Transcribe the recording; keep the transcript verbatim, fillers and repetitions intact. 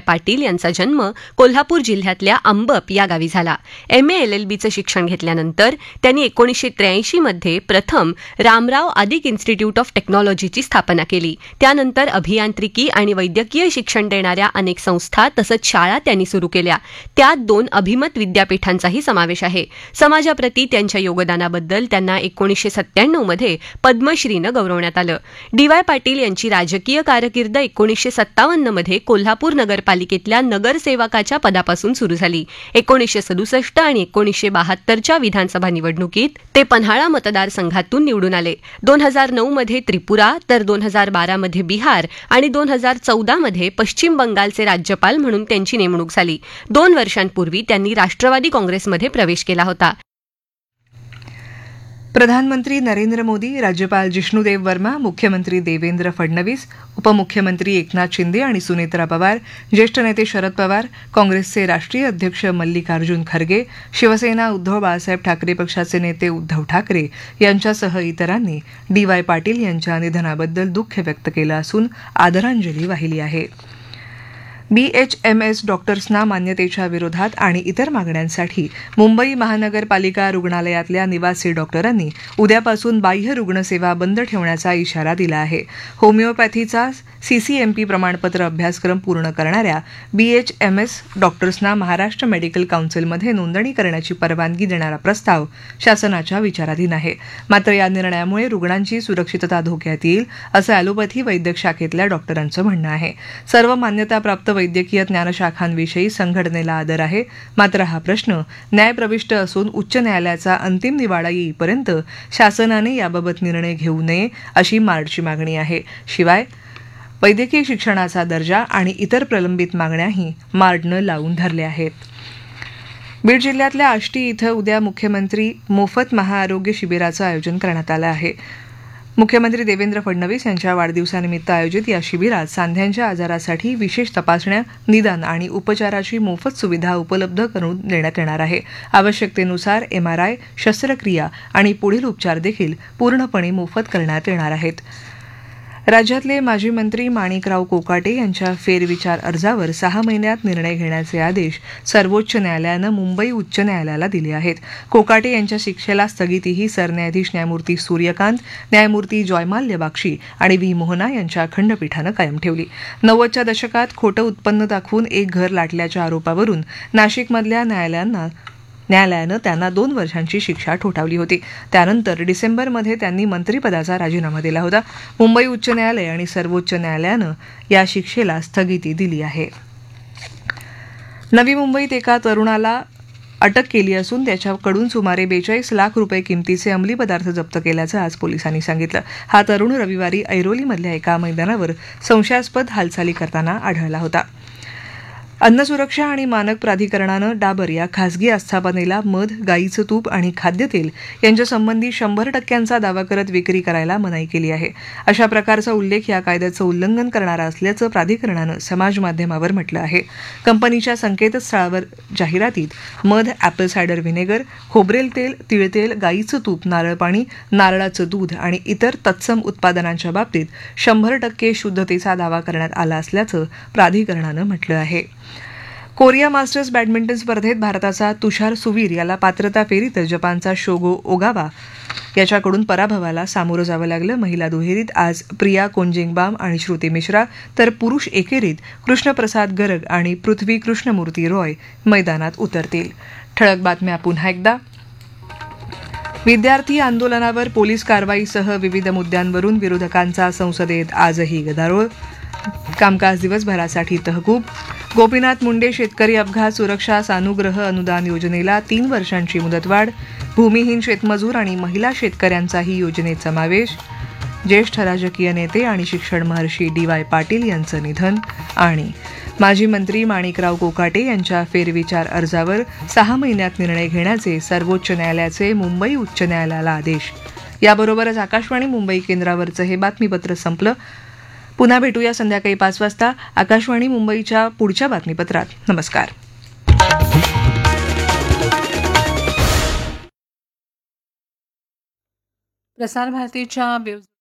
Y Patil यांचा जन्म कोल्हापूर जिल्ह्यातल्या अंबप या गावी झाला. एम ए एल एल बीचं शिक्षण घेतल्यानंतर त्यांनी एकोणीसशे त्र्याऐंशी मध्ये प्रथम रामराव आदिक इन्स्टिट्यूट ऑफ टेक्नॉलॉजीची स्थापना केली. त्यानंतर अभियांत्रिकी आणि वैद्यकीय शिक्षण देणाऱ्या अनेक संस्था तसंच शाळा त्यांनी सुरू केल्या. त्यात दोन अभिमत विद्यापीठांचाही समावेश आहे. समाजाप्रती त्यांच्या योगदानाबद्दल त्यांना एकोणीसशे सत्त्याण्णव मध्ये पद्मश्रीनं गौरवण्यात आलं. डी वाय पाटील यांची राजकीय कारकीर्द एकोणीसशे सत्तावन्न मध्ये कोल्हापूर नगरपालिकेतल्या नगरसेवकाच्या पदापासून सुरू झाली. एकोणीसशे सदुसष्ट आणि एकोणीसशे बहात्तरच्या विधानसभा निवडणुकीत ते पन्हाळा मतदारसंघातून निवडून आले. दोन हजार नऊ मध्ये त्रिपुरा तर दोन हजार बारा मध्ये बिहार आणि दोन हजार चौदा मध्ये पश्चिम बंगालचे राज्यपाल म्हणून त्यांची नेमणूक झाली. दोन वर्षांपूर्वी त्यांनी राष्ट्रवादी काँग्रेसमध्ये प्रवेश केला होता. प्रधानमंत्री नरेंद्र मोदी, राज्यपाल जिष्णुदेव वर्मा, मुख्यमंत्री देवेंद्र फडणवीस, उपमुख्यमंत्री एकनाथ शिंदे आणि सुनेत्रा पवार, ज्येष्ठ नेते शरद पवार, काँग्रेसचे राष्ट्रीय अध्यक्ष मल्लिकार्जुन खरगे, शिवसेना उद्धव बाळासाहेब ठाकरे पक्षाचे नेते उद्धव ठाकरे यांच्यासह इतरांनी डी वाय पाटील यांच्या निधनाबद्दल दुःख व्यक्त केलं असून आदरांजली वाहिली आहे. बी एच एम एस डॉक्टर्सना मान्यतेच्या विरोधात आणि इतर मागण्यांसाठी मुंबई महानगरपालिका रुग्णालयातल्या निवासी डॉक्टरांनी उद्यापासून बाह्य रुग्णसेवा बंद ठेवण्याचा इशारा दिला आहे. होमिओपॅथीचा सीसीएमपी प्रमाणपत्र अभ्यासक्रम पूर्ण करणाऱ्या बी एच एम एस डॉक्टर्सना महाराष्ट्र मेडिकल काउन्सिलमध्ये नोंदणी करण्याची परवानगी देणारा प्रस्ताव शासनाच्या विचाराधीन आहे. मात्र या निर्णयामुळे रुग्णांची सुरक्षितता धोक्यात येईल असं ॲलोपॅथी वैद्यक शाखेतल्या डॉक्टरांचं म्हणणं आहे. सर्व मान्यताप्राप्त वैद्यकीय ज्ञानशाखांविषयी संघटनेला आदर आहे. मात्र हा प्रश्न न्यायप्रविष्ट असून उच्च न्यायालयाचा अंतिम निवाडा येईपर्यंत शासनाने याबाबत निर्णय घेऊ नये अशी मार्डची मागणी आहे. शिवाय वैद्यकीय शिक्षणाचा दर्जा आणि इतर प्रलंबित मागण्याही मार्डनं लावून धरल्या आहेत. बीड जिल्ह्यातल्या आष्टी इथं उद्या मुख्यमंत्री मोफत महाआरोग्य शिबिराचं आयोजन करण्यात आलं आहे. मुख्यमंत्री देवेंद्र फडणवीस यांच्या वाढदिवसानिमित्त आयोजित या शिबिरात सांध्यांच्या आजारासाठी विशेष तपासण्या, निदान आणि उपचाराची मोफत सुविधा उपलब्ध करून देण्यात येणार आहे. आवश्यकतेनुसार एमआरआय, शस्त्रक्रिया आणि पुढील उपचार देखील पूर्णपणे मोफत करण्यात येणार आहेत. राज्यातले माजी मंत्री माणिकराव कोकाटे यांच्या फेरविचार अर्जावर सहा महिन्यात निर्णय घेण्याचे आदेश सर्वोच्च न्यायालयानं मुंबई उच्च न्यायालयाला दिले आहेत. कोकाटे यांच्या शिक्षेला स्थगितीही सरन्यायाधीश न्यायमूर्ती सूर्यकांत, न्यायमूर्ती जयमाल्य बाक्षी आणि व्ही मोहना यांच्या खंडपीठानं कायम ठेवली. नव्वदच्या दशकात खोटं उत्पन्न दाखवून एक घर लाटल्याच्या आरोपावरून नाशिकमधल्या न्यायालयांना न्यायालयानं त्यांना दोन वर्षांची शिक्षा ठोठावली होती. त्यानंतर डिसेंबरमध्ये त्यांनी मंत्रिपदाचा राजीनामा दिला होता. मुंबई उच्च न्यायालय आणि सर्वोच्च न्यायालयानं या शिक्षेला स्थगिती दिली आहे. नवी मुंबईत एका तरुणाला अटक केली असून त्याच्याकडून सुमारे बेचाळीस लाख रुपये किमतीचे अंमली पदार्थ जप्त केल्याचं आज पोलिसांनी सांगितलं. हा तरुण रविवारी ऐरोलीमधल्या एका मैदानावर संशयास्पद हालचाली करताना आढळला होता. अन्न सुरक्षा आणि मानक प्राधिकरणानं डाबर या खासगी आस्थापनेला मध, गाईचं तूप आणि खाद्यतेल यांच्यासंबंधी शंभर टक्क्यांचा दावा करत विक्री करायला मनाई केली आहे. अशा प्रकारचा उल्लेख या कायद्याचं उल्लंघन करणारा असल्याचं प्राधिकरणानं समाजमाध्यमावर म्हटलं आहे. कंपनीच्या संकेतस्थळावर जाहिरातीत मध, ॲपल सायडर व्हिनेगर, खोबरेल तेल, तिळतेल, गाईचं तूप, नारळ पाणी, नारळाचं दूध आणि इतर तत्सम उत्पादनांच्या बाबतीत शंभर टक्के शुद्धतेचा दावा करण्यात आला असल्याचं प्राधिकरणानं म्हटलं आहे. कोरिया मास्टर्स बॅडमिंटन स्पर्धेत भारताचा तुषार सुवीर याला पात्रता फेरीत जपानचा शोगो ओगावा याच्याकडून पराभवाला सामोरं जावं लागलं. महिला दुहेरीत आज प्रिया कोंजेंगबाम आणि श्रुती मिश्रा तर पुरुष एकेरीत कृष्णप्रसाद गर्ग आणि पृथ्वी कृष्णमूर्ती रॉय मैदानात उतरतील. ठळक बातम्या पुन्हा एकदा. विद्यार्थी आंदोलनावर पोलीस कारवाईसह विविध मुद्द्यांवरून विरोधकांचा संसदेत आजही गदारोळ. कामकाज दिवसभरासाठी तहकूब. गोपीनाथ मुंडे शेतकरी अपघात सुरक्षा सानुग्रह अनुदान योजनेला तीन वर्षांची मुदतवाढ. भूमिहीन शेतमजूर आणि महिला शेतकऱ्यांचाही योजनेत समावेश. ज्येष्ठ राजकीय नेते आणि शिक्षण महर्षी डी वाय पाटील यांचं निधन. आणि माजी मंत्री माणिकराव कोकाटे यांच्या फेरविचार अर्जावर सहा महिन्यात निर्णय घेण्याचे सर्वोच्च न्यायालयाचे मुंबई उच्च न्यायालयाला आदेश. याबरोबरच आकाशवाणी मुंबई केंद्रावरचं हे बातमीपत्र संपलं. पुन्हा भेटूया संध्याकाळी पाच वाजता आकाशवाणी मुंबईच्या पुढच्या बातमीपत्रात. नमस्कार. प्रसार भारतीच्या